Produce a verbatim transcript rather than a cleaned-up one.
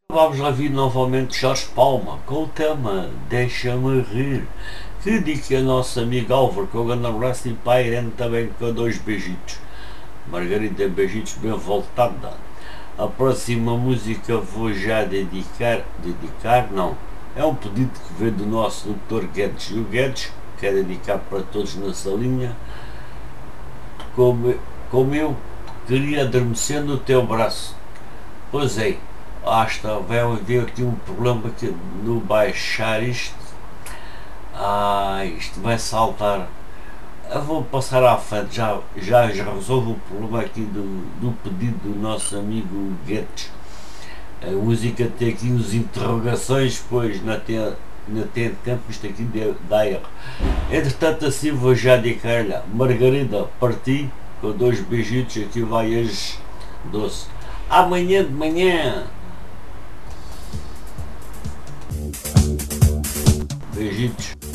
Vamos lá vir novamente Jorge Palma com o tema Deixa-me Rir, que dedica a nosso amigo Álvaro, com o grande abraço, e para a Irene também, com dois beijitos. Margarida, beijitos bem voltada. A próxima música vou já dedicar, dedicar não, é um pedido que veio do nosso doutor Guedes, e o Guedes quer dedicar para todos na salinha. Como, como eu queria adormecer no teu braço. Pois é, lá está, vai haver aqui um problema aqui no baixar isto. Ah, isto vai saltar. Eu vou passar à frente, já, já, já resolvo o problema aqui do, do pedido do nosso amigo Guedes. A música tem aqui uns interrogações, pois não tem, não tem tempo, isto aqui dá erro. Entretanto, assim vou já dedicar-lhe Margarida, parti, com dois beijitos, aqui vai as doce. Amanhã de manhã. Beijitos.